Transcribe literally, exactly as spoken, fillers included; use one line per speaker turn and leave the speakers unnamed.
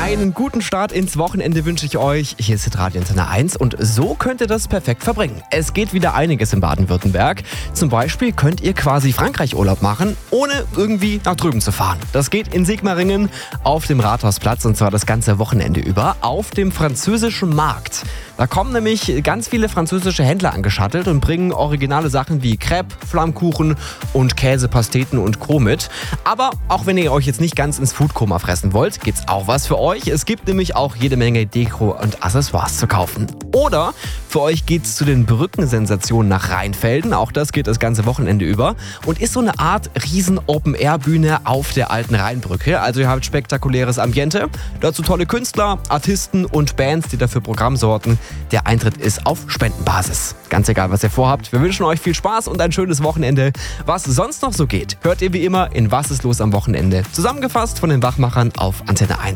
Einen guten Start ins Wochenende wünsche ich euch. Hier ist Radio Antenne eins und so könnt ihr das perfekt verbringen. Es geht wieder einiges in Baden-Württemberg. Zum Beispiel könnt ihr quasi Frankreich-Urlaub machen, ohne irgendwie nach drüben zu fahren. Das geht in Sigmaringen auf dem Rathausplatz und zwar das ganze Wochenende über auf dem französischen Markt. Da kommen nämlich ganz viele französische Händler angeschattelt und bringen originale Sachen wie Crêpe, Flammkuchen und Käse, Pasteten und Co. mit. Aber auch wenn ihr euch jetzt nicht ganz ins Foodkoma fressen wollt, gibt's auch was für euch. Es gibt nämlich auch jede Menge Deko und Accessoires zu kaufen. Oder für euch geht's zu den Brückensensationen nach Rheinfelden. Auch das geht das ganze Wochenende über und ist so eine Art riesen Open-Air-Bühne auf der alten Rheinbrücke. Also ihr habt spektakuläres Ambiente, dazu tolle Künstler, Artisten und Bands, die dafür Programm sorgen. Der Eintritt ist auf Spendenbasis. Ganz egal, was ihr vorhabt. Wir wünschen euch viel Spaß und ein schönes Wochenende. Was sonst noch so geht, hört ihr wie immer in Was ist los am Wochenende. Zusammengefasst von den Wachmachern auf Antenne eins.